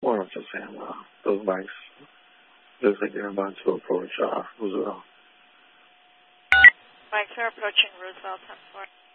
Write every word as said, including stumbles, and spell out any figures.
Well, I'm just saying, uh, those bikes, looks like they're about to approach uh, Roosevelt. Bikes are approaching Roosevelt, ten four.